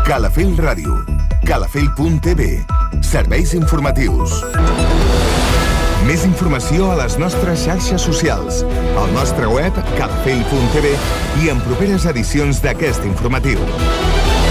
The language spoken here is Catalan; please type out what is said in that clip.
Calafell Ràdio. Calafell.tv. Serveis informatius. Més informació a les nostres xarxes socials, al nostre web calafell.tv i en properes edicions d'aquest informatiu.